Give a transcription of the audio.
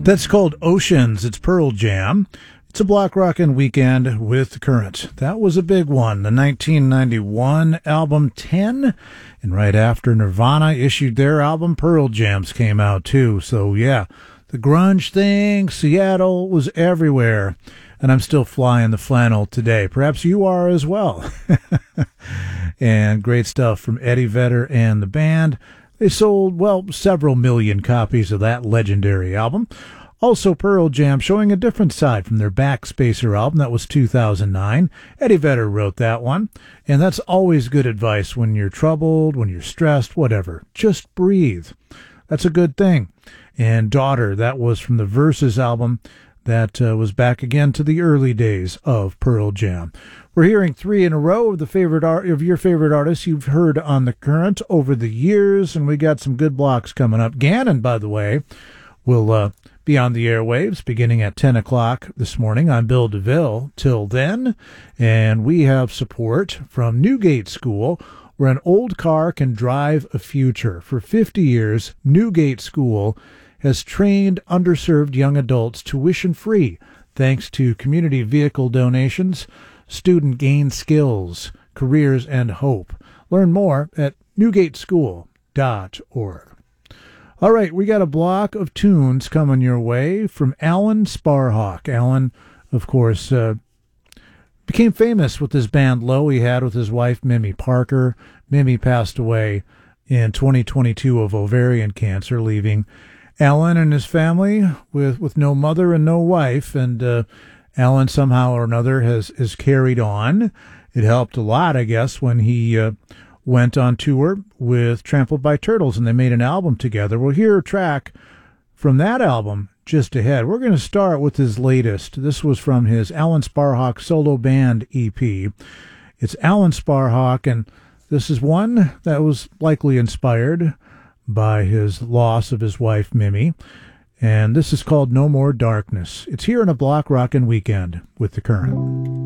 That's called Oceans. It's Pearl Jam. It's a block rockin' weekend with The Current. That was a big one. The 1991 album 10, and right after Nirvana issued their album, Pearl Jams came out too. So yeah, the grunge thing, Seattle was everywhere. And I'm still flying the flannel today. Perhaps you are as well. And great stuff from Eddie Vedder and the band. They sold, well, several million copies of that legendary album. Also, Pearl Jam showing a different side from their Backspacer album. That was 2009. Eddie Vedder wrote that one. And that's always good advice when you're troubled, when you're stressed, whatever. Just breathe. That's a good thing. And Daughter, that was from the Versus album. That was back again to the early days of Pearl Jam. We're hearing three in a row of your favorite artists you've heard on The Current over the years, and we got some good blocks coming up. Gannon, by the way, will be on the airwaves beginning at 10 o'clock this morning. I'm Bill DeVille till then, and we have support from Newgate School, where an old car can drive a future. For 50 years, Newgate School has trained underserved young adults tuition-free thanks to community vehicle donations. Student gain skills, careers, and hope. Learn more at newgateschool.org. All right, we got a block of tunes coming your way from Alan Sparhawk. Alan, of course, became famous with his band Low he had with his wife, Mimi Parker. Mimi passed away in 2022 of ovarian cancer, leaving Alan and his family with no mother and no wife, and Alan somehow or another has carried on. It helped a lot, I guess, when he went on tour with Trampled by Turtles, and they made an album together. We'll hear a track from that album just ahead. We're going to start with his latest. This was from his Alan Sparhawk solo band EP. It's Alan Sparhawk, and this is one that was likely inspired by his loss of his wife, Mimi. And this is called No More Darkness. It's here in a block rockin' weekend with The Current.